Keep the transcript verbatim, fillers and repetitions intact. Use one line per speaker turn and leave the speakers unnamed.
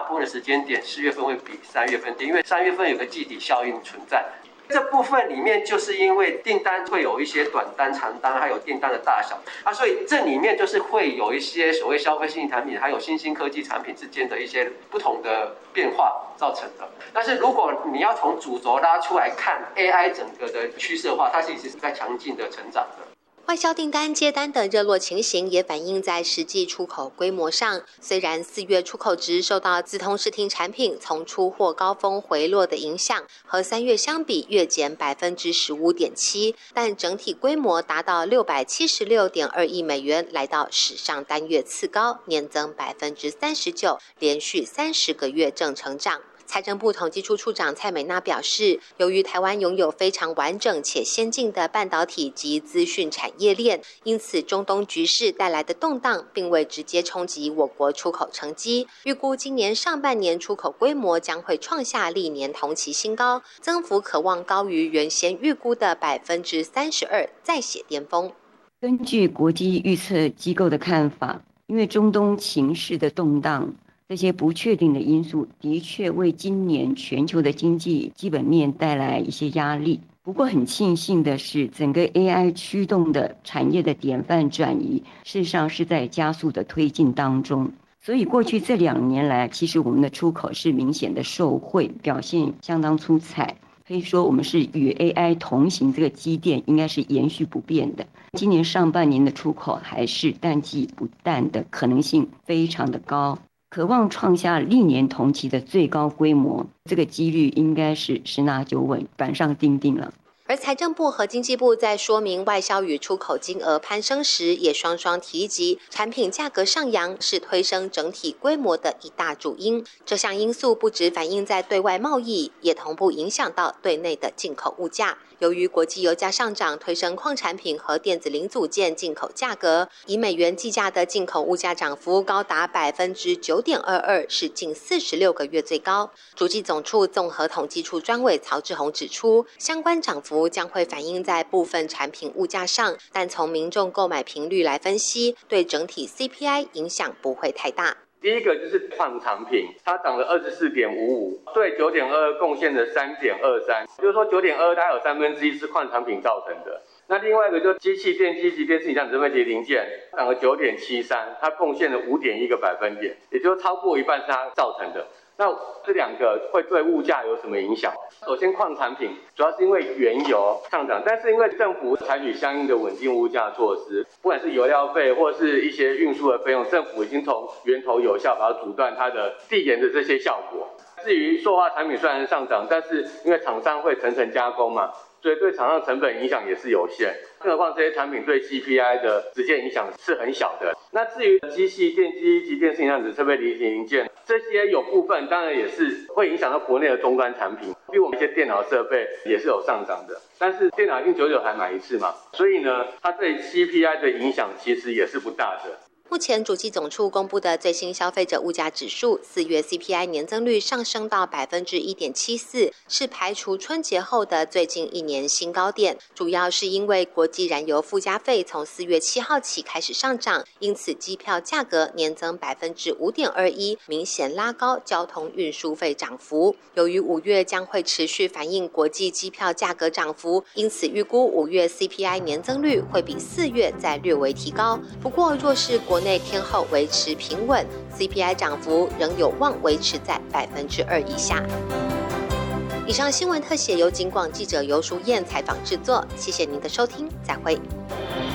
部分的时间点四月份会比三月份低，因为三月份有个季底效应存在。这部分里面就是因为订单会有一些短单、长单，还有订单的大小啊，所以这里面就是会有一些所谓消费性产品还有新兴科技产品之间的一些不同的变化造成的。但是如果你要从主轴拉出来看 A I 整个的趋势的话，它其实是在强劲的成长的。
外销订单接单的热络情形也反映在实际出口规模上。虽然四月出口值受到资通视听产品从出货高峰回落的影响，和三月相比月减百分之十五点七，但整体规模达到六百七十六点二亿美元，来到史上单月次高，年增百分之三十九，连续三十个月正成长。财政部统计处处长蔡美娜表示，由于台湾拥有非常完整且先进的半导体及资讯产业链，因此中东局势带来的动荡并未直接冲击我国出口成绩。预估今年上半年出口规模将会创下历年同期新高，增幅可望高于原先预估的百分之三十二，再写巅峰。
根据国际预测机构的看法，因为中东情势的动荡，这些不确定的因素的确为今年全球的经济基本面带来一些压力。不过很庆幸的是，整个 A I 驱动的产业的典范转移，事实上是在加速的推进当中。所以过去这两年来，其实我们的出口是明显的受惠，表现相当出彩。可以说我们是与 A I 同行，这个基调应该是延续不变的。今年上半年的出口还是淡季不淡的可能性非常的高，渴望创下历年同期的最高规模，这个几率应该是十拿九稳，板上钉钉了。
而财政部和经济部在说明外销与出口金额攀升时，也双双提及产品价格上扬是推升整体规模的一大主因。这项因素不只反映在对外贸易，也同步影响到对内的进口物价。由于国际油价上涨，推升矿产品和电子零组件进口价格，以美元计价的进口物价涨幅高达百分之九点二二，是近四十六个月最高。主计总处综合统计处专委曹志宏指出，相关涨幅将会反映在部分产品物价上，但从民众购买频率来分析，对整体 C P I 影响不会太大。
第一个就是矿产品，它涨了二十四点五五，对九点二二贡献了三点二三，就是说九点二二大概有三分之一是矿产品造成的。那另外一个就是机器电机及电视影像整分节零件涨了九点七三，它贡献了五点一个百分点，也就是超过一半是它造成的。那这两个会对物价有什么影响？首先，矿产品主要是因为原油上涨，但是因为政府采取相应的稳定物价措施，不管是油料费或是一些运输的费用，政府已经从源头有效把它阻断它的递延的这些效果。至于塑化产品虽然上涨，但是因为厂商会层层加工嘛，所以对厂商成本影响也是有限。更何况这些产品对 C P I 的直接影响是很小的。那至于机器、电机及电视影像子设备零零件，这些有部分当然也是会影响到国内的终端产品，比如我们一些电脑设备也是有上涨的。但是电脑一定久久才买一次嘛，所以呢，它对 C P I 的影响其实也是不大的。
目前主计总处公布的最新消费者物价指数，四月 C P I 年增率上升到百分之一点七四，是排除春节后的最近一年新高点。主要是因为国际燃油附加费从四月七号起开始上涨，因此机票价格年增百分之五点二一，明显拉高交通运输费涨幅。由于五月将会持续反映国际机票价格涨幅，因此预估五月 C P I 年增率会比四月再略微提高。不过，若是国内天后维持平稳 ，C P I 涨幅仍有望维持在百分之二以下。以上新闻特写由警广记者游淑燕采访制作，谢谢您的收听，再会。